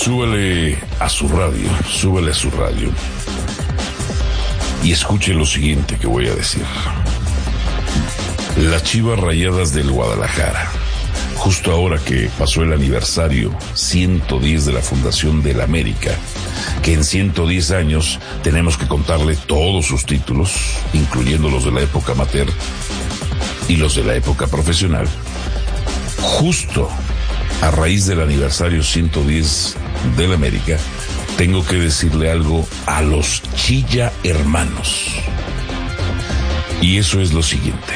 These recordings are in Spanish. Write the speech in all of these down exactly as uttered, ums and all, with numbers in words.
Súbele a su radio, súbele a su radio y escuche lo siguiente que voy a decir. Las Chivas Rayadas del Guadalajara, justo ahora que pasó el aniversario ciento diez de la fundación del América, que en ciento diez años tenemos que contarle todos sus títulos, incluyendo los de la época amateur y los de la época profesional, justo a raíz del aniversario ciento diez del América, tengo que decirle algo a los Chilla hermanos. Y eso es lo siguiente: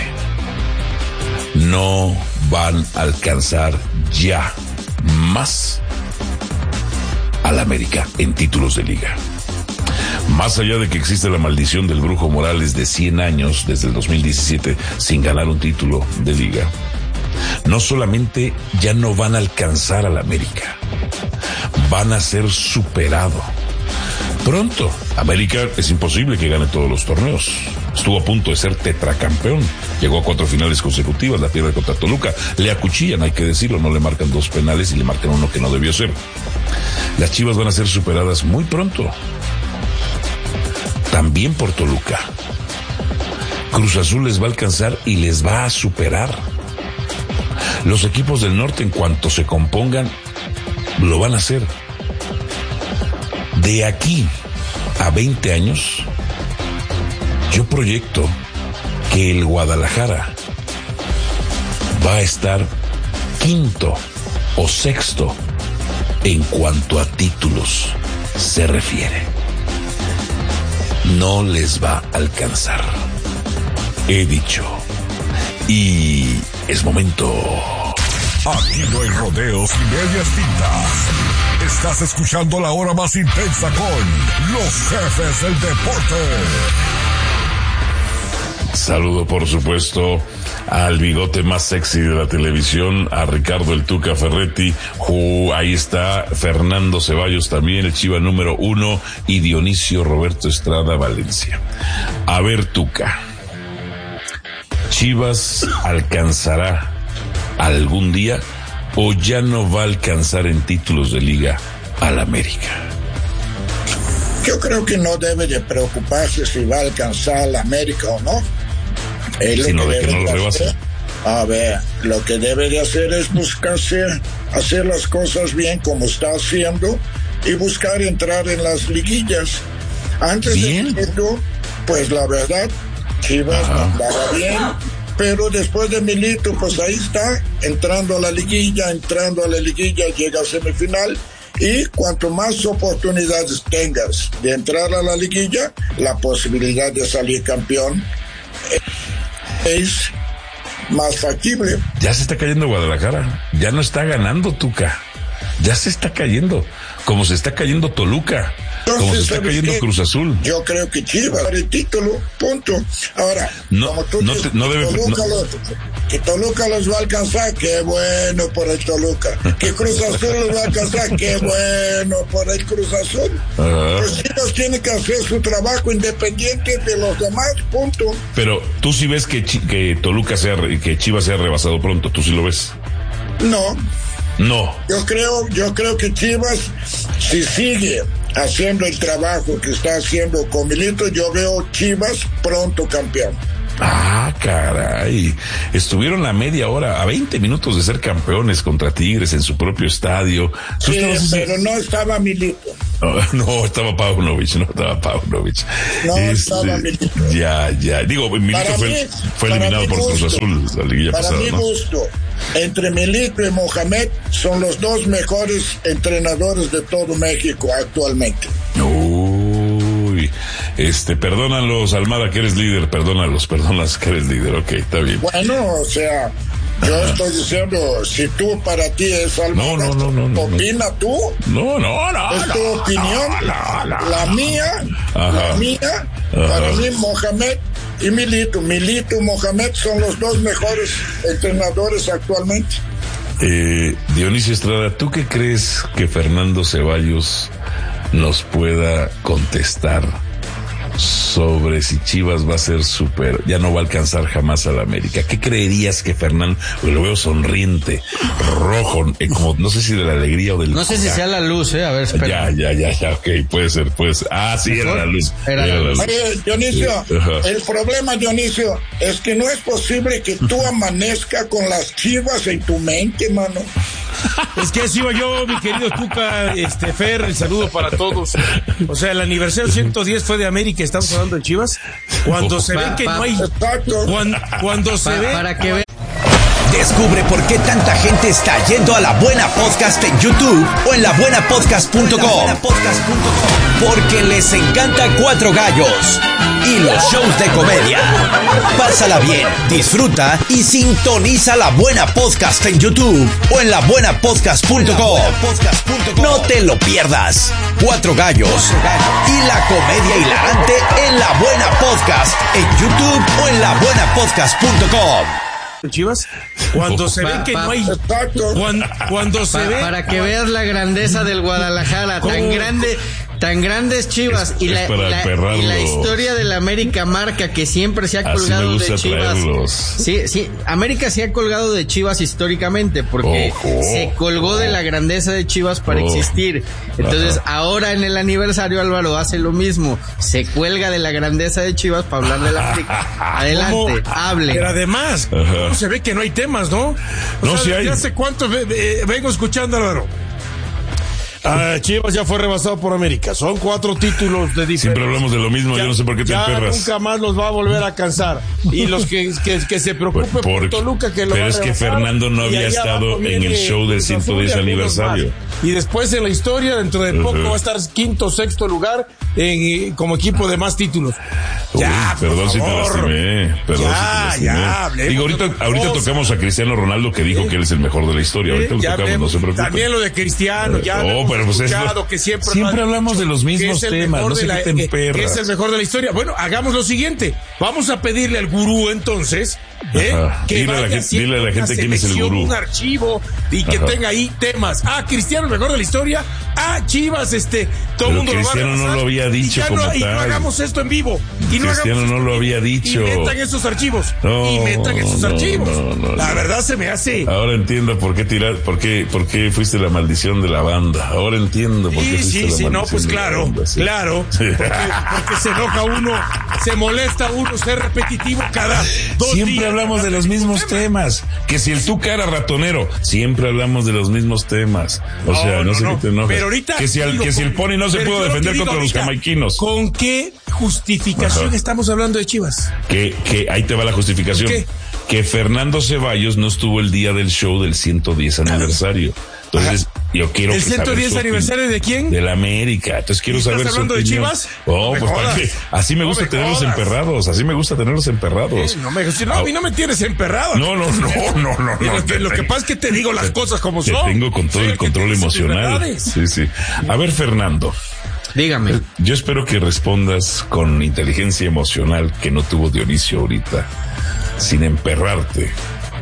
no van a alcanzar ya más al América en títulos de liga. Más allá de que existe la maldición del Brujo Morales de cien años desde el dos mil diecisiete sin ganar un título de liga, no solamente ya no van a alcanzar al América, van a ser superado. Pronto, América es imposible que gane todos los torneos. Estuvo a punto de ser tetracampeón. Llegó a cuatro finales consecutivas, la pierde contra Toluca. Le acuchillan, hay que decirlo, no le marcan dos penales y le marcan uno que no debió ser. Las Chivas van a ser superadas muy pronto. También por Toluca. Cruz Azul les va a alcanzar y les va a superar. Los equipos del norte, en cuanto se compongan, lo van a hacer. De aquí a veinte años, yo proyecto que el Guadalajara va a estar quinto o sexto en cuanto a títulos se refiere. No les va a alcanzar. He dicho. Y es momento. Aquí no hay rodeos y medias tintas. Estás escuchando la hora más intensa con los jefes del deporte. Saludo, por supuesto, al bigote más sexy de la televisión, a Ricardo el Tuca Ferretti. Uh, ahí está Fernando Ceballos también, el Chiva número uno, y Dionisio Roberto Estrada Valencia. A ver, Tuca, ¿Chivas alcanzará algún día o ya no va a alcanzar en títulos de liga al América? Yo creo que no debe de preocuparse si va a alcanzar al América o no. Es Sino lo que de que no lo rebase. A ver, lo que debe de hacer es buscarse, hacer las cosas bien como está haciendo y buscar entrar en las liguillas. Antes ¿Bien? de esto, pues la verdad, Chivas andaba bien, pero después de Milito, pues ahí está, entrando a la liguilla, entrando a la liguilla, llega a semifinal, y cuanto más oportunidades tengas de entrar a la liguilla, la posibilidad de salir campeón es más factible. Ya se está cayendo Guadalajara, ya no está ganando Tuca, ya se está cayendo, como se está cayendo Toluca. Entonces, como se está cayendo qué? Cruz Azul. Yo creo que Chivas el título, punto. Ahora, no, como tú no, dices, te, no debe Toluca no. los, que Toluca los va a alcanzar, qué bueno por el Toluca. Que Cruz Azul los va a alcanzar, qué bueno por el Cruz Azul. Uh-huh. Pues Chivas tiene que hacer su trabajo independiente de los demás, punto. Pero tú sí ves que, que Toluca sea, que Chivas sea rebasado pronto, tú sí lo ves. No. No. Yo creo, yo creo que Chivas, si sigue haciendo el trabajo que está haciendo con Milito, yo veo Chivas pronto campeón. Ah, caray. Estuvieron a media hora, a veinte minutos de ser campeones contra Tigres en su propio estadio. Sí, pero no estaba Milito. No, no estaba Paunovic, no estaba Paunovic. No este, estaba Milito. Ya, ya. Digo, Milito Para fue, mí, fue para eliminado mi por gusto, Cruz Azul la liguilla para pasada, mi ¿no? gusto, entre Milito y Mohamed son los dos mejores entrenadores de todo México actualmente. Uy, este, perdónalos, Almada, que eres líder, perdónalos, perdónalos que eres líder, ok, está bien. Bueno, o sea, yo Ajá. estoy diciendo, si tú para ti es Almada, no, no, no, no, opina no. tú. No, no, no. Es tu no, opinión, no, no, la mía, Ajá. la mía, Ajá. para mí Mohamed y Milito, Milito y Mohamed son los dos mejores entrenadores actualmente. Eh, Dionisio Estrada, ¿tú qué crees que Fernando Ceballos nos pueda contestar sobre si Chivas va a ser súper, ya no va a alcanzar jamás a la América. ¿Qué creerías que Fernando, lo veo sonriente, rojo, eh, como no sé si de la alegría o del... No sé si sea la luz, eh, a ver, espera. Ya, ya, ya, ya, ok, puede ser, puede ser. Ah, sí, era la luz. Era la luz. Oye, Dionisio, Sí, ajá. el problema, Dionisio, es que no es posible que tú amanezcas con las Chivas en tu mente, mano. Es que así iba yo, mi querido Tuca, este, Fer, el saludo para todos. O sea, el aniversario ciento diez fue de América, estamos hablando de Chivas. Cuando se Pa, ve que pa, no hay... Exacto. Cuando, cuando se Pa- ve... para que vean. Descubre por qué tanta gente está yendo a La Buena Podcast en YouTube o en la buena podcast punto com. Porque les encanta Cuatro Gallos y los shows de comedia. Pásala bien, disfruta y sintoniza La Buena Podcast en YouTube o en la buena podcast punto com. No te lo pierdas. Cuatro Gallos y la comedia hilarante en La Buena Podcast en YouTube o en la buena podcast punto com. Chivas, cuando se ve Pa- que pa- no hay... Exacto. Cuando, cuando se Pa- ve... para que veas la grandeza del Guadalajara, tan ¿Cómo? grande, tan grandes Chivas Es- y, es la, para la- emperrarlo. y la historia de la América marca que siempre se ha Así colgado me gusta de Chivas. traerlos. Sí, sí, América se ha colgado de Chivas históricamente porque Ojo. se colgó de la grandeza de Chivas para Oh. existir. Entonces, Ajá. ahora en el aniversario Álvaro hace lo mismo, se cuelga de la grandeza de Chivas para hablar de la América. Adelante, ¿Cómo? hable. Pero además, Ajá. ¿cómo se ve que no hay temas, no? O No, sí hay. ¿Ya hace cuánto ve- ve- vengo escuchando, Álvaro? Ah, Chivas ya fue rebasado por América. Son cuatro títulos de diferencia. Siempre hablamos de lo mismo, Ya- yo no sé por qué te ya emperras. nunca más los va a volver a cansar. Y los que, que, que se preocupe por, Por- Toluca, que lo pero va a es que rebasar. Fernando no Y había allá estado abajo en viene el show del Cruz Azul ciento diez y algunos aniversario. más. Y después en la historia, dentro de poco, Ujú. va a estar quinto o sexto lugar en, eh, como equipo de más títulos. Uy, Ya, por perdón si te favor. lastimé. Perdón Ya, si te lastimé. ya, hablemos Digo, de ahorita, otra ahorita cosa. tocamos a Cristiano Ronaldo que dijo que él es el mejor de la historia. Ahorita lo Ya tocamos, vemos. no se preocupe. También lo de Cristiano, ya Oh, lo hemos pero pues es lo- escuchado, que siempre, siempre hablamos de los que mismos es el temas, mejor no sé de la- qué te que- emperras. que es el mejor de la historia. Bueno, hagamos lo siguiente. Vamos a pedirle al gurú entonces, ¿eh? Ajá. que Dile a la vaya gente- haciendo dile a la una gente quién es el selección, gurú. un archivo y que Ajá. tenga ahí temas. Ah, Cristiano, el mejor de la historia. Ah, Chivas, este, todo Pero el mundo Cristiano lo va a no rebasar. lo había Y dicho ya como no, y no tal. hagamos esto en vivo. Y no Cristiano hagamos no esto lo en había vivo. dicho. Y metan esos archivos. No, y metan esos no, archivos. no, no, la no. verdad se me hace. Ahora entiendo por qué tirar, por qué, por qué fuiste la maldición de la banda. Ahora entiendo por qué Sí, fuiste sí, la sí, no, maldición pues de la claro, banda, sí. claro, Sí. porque, porque se enoja uno, se molesta uno ser repetitivo cada dos Siempre días. hablamos de los mismos temas. Que si el Tuca era ratonero, siempre hablamos de los mismos temas. O No, sea, no, no, sé no. qué te enojas. Pero ahorita que si, al- digo, que si el con- Pony no se pero pudo yo lo que defender digo contra los ahorita, jamaiquinos. ¿Con qué justificación Ajá. estamos hablando de Chivas? Que, que ahí te va la justificación. ¿Qué? Que Fernando Ceballos no estuvo el día del show del ciento diez aniversario. Entonces, yo quiero ¿El que saber ciento diez su opinión. aniversario de quién? De la América. Entonces quiero ¿Y estás saber su hablando de opinión. Chivas? Oh, No me pues para jodas. qué. Así me No gusta me tenerlos jodas. emperrados. Así me gusta tenerlos emperrados. Eh, no me, si no, a mí no me tienes emperrado. No, no, no, no, no, Y no. lo, que, lo que pasa es que te digo las cosas como Te son. tengo con todo Soy el que control te dice mis emocional. verdades. Sí, sí. A ver, Fernando, Dígame. yo espero que respondas con inteligencia emocional que no tuvo Dionisio ahorita, sin emperrarte.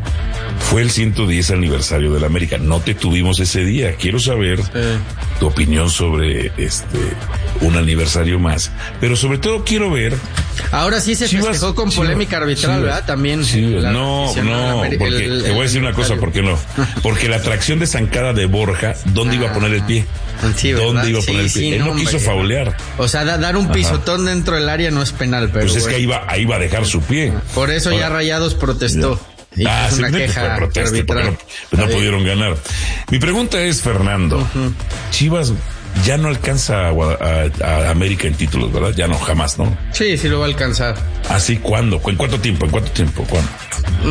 Fue el ciento diez aniversario de la América. No te tuvimos ese día. Quiero saber Eh. tu opinión sobre este un aniversario más. Pero sobre todo quiero ver. Ahora sí se Chivas- festejó con Chivas- polémica arbitral, Chivas- ¿verdad? También. Sí, la no, aficionada no, América- porque el- el- te voy a decir una cosa, ¿por qué no? Porque la atracción de zancada de Borja, ¿dónde iba a poner el pie? Sí, ¿verdad? ¿Dónde iba a Sí, poner el pie? sí, Él no hombre. quiso faulear. O sea, da- dar un pisotón dentro del área no es penal, pero Pues es que bueno. ahí va, ahí va a dejar su pie. Por eso ya Ahora- Rayados protestó. Y Ah, es sí, una fue queja protesta, arbitral. porque no, pues no Sí. pudieron ganar. Mi pregunta es, Fernando, Chivas ya no alcanza a, Guada- a- a América en títulos, ¿verdad? Ya no, jamás, ¿no? Sí, sí lo va a alcanzar. ¿Así cuándo? ¿En cuánto tiempo? ¿En cuánto tiempo? ¿Cuándo?